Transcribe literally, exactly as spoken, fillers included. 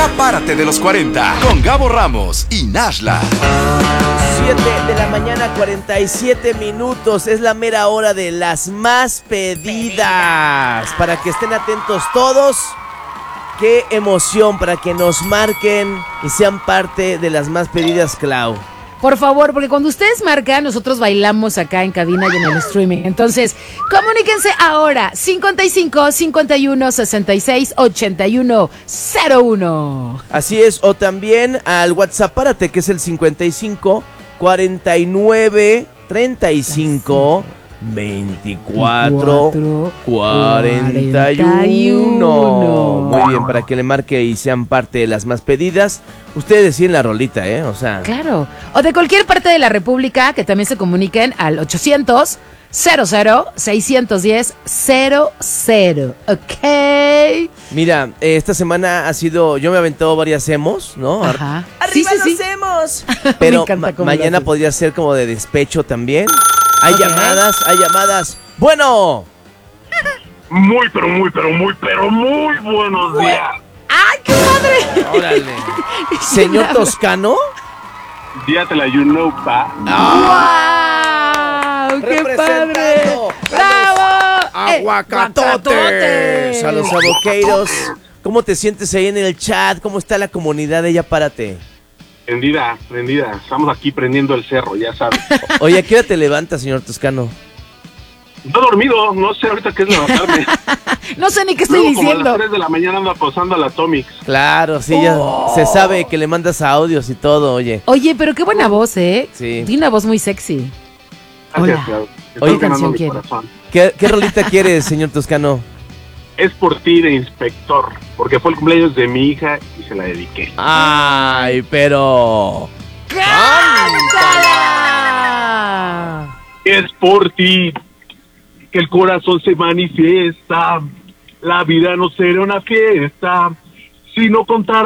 Ya párate de los cuarenta con Gabo Ramos y Nashla. siete de la mañana, cuarenta y siete minutos. Es la mera hora de las más pedidas. Para que estén atentos todos. Qué emoción para que nos marquen y sean parte de las más pedidas, Clau. Por favor, porque cuando ustedes marcan, nosotros bailamos acá en cabina y en el streaming. Entonces, comuníquense ahora, cincuenta y cinco, cincuenta y uno, sesenta y seis, ochenta y uno, cero uno. Así es, o también al WhatsApp, párate, que es el cincuenta y cinco, cuarenta y nueve, treinta y cinco, veinticuatro, cuarenta y uno. Muy bien, para que le marque y sean parte de las más pedidas. Ustedes deciden la rolita, ¿eh? O sea... Claro. O de cualquier parte de la República, que también se comuniquen al ochocientos, cero cero, seiscientos diez, cero cero. ¿Ok? Mira, eh, esta semana ha sido... Yo me he aventado varias emos, ¿no? Ajá. ¡Arriba Sí, sí, los sí. emos! Pero ma- mañana podría ser como de despecho también. Hay Okay. llamadas, hay llamadas. ¡Bueno! Muy, pero muy, pero muy, pero muy buenos días. ¡Ay, qué padre! Órale. Señor Toscano. Díatela, you know, pa. ¡Wow! ¡Qué padre! Representando ¡Bravo! Aguacatotes. A los aboqueiros. ¿Cómo te sientes ahí en el chat? ¿Cómo está la comunidad de Ya Párate? Prendida, prendida. Estamos aquí prendiendo el cerro, ya sabes. Oye, ¿a qué hora te levantas, señor Toscano? No he dormido, no sé ahorita qué es levantarme. No sé ni qué estoy Luego, como a las diciendo. tres de la mañana ando acosando a la Atomics. Claro, sí, ya se sabe que le mandas audios y todo, oye. Oye, pero qué buena voz, ¿eh? Sí. Tiene una voz muy sexy. Gracias, Hola. Clau. Oye, Estás ganando canción mi quiere. corazón. ¿Qué, qué rolita quieres, señor Toscano? Es por ti de inspector, porque fue el cumpleaños de mi hija y se la dediqué. Ay, pero... ¡Cántala! Es por ti que el corazón se manifiesta. La vida no será una fiesta si no contara